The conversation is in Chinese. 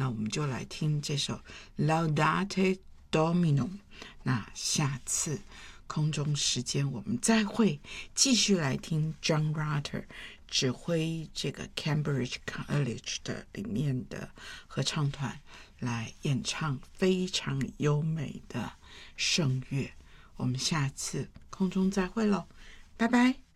那我们就来听这首 Laudate Domino。 那下次空中时间我们再会，继续来听 John Rutter 指挥这个 Cambridge College 的里面的合唱团来演唱非常优美的圣乐。我们下次空中再会咯，拜拜。